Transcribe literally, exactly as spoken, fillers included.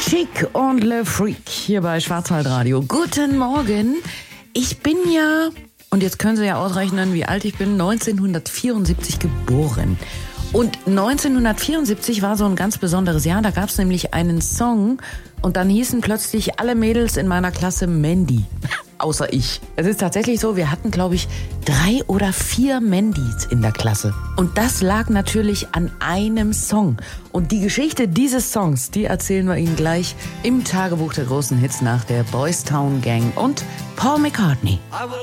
Chic und Le Freak hier bei Schwarzwaldradio. Guten Morgen. Ich bin ja, und jetzt können Sie ja ausrechnen, wie alt ich bin, neunzehnhundertvierundsiebzig geboren. Und neunzehnhundertvierundsiebzig war so ein ganz besonderes Jahr. Da gab es nämlich einen Song und dann hießen plötzlich alle Mädels in meiner Klasse Mandy. Außer ich. Es ist tatsächlich so, wir hatten, glaube ich, drei oder vier Mandys in der Klasse. Und das lag natürlich an einem Song. Und die Geschichte dieses Songs, die erzählen wir Ihnen gleich im Tagebuch der großen Hits nach der Boys Town Gang und Paul McCartney.